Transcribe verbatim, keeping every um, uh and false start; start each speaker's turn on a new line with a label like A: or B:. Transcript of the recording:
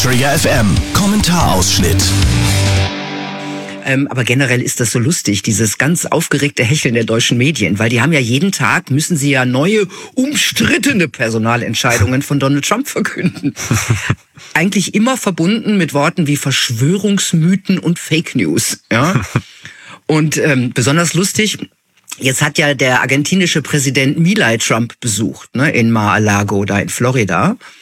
A: Träger F M. Kommentarausschnitt.
B: Ähm, aber generell ist das so lustig, dieses ganz aufgeregte Hecheln der deutschen Medien, weil die haben ja jeden Tag, müssen sie ja neue, umstrittene Personalentscheidungen von Donald Trump verkünden. Eigentlich immer verbunden mit Worten wie Verschwörungsmythen und Fake News. Ja? Und ähm, besonders lustig, jetzt hat ja der argentinische Präsident Milei Trump besucht, ne, in Mar-a-Lago, da in Florida.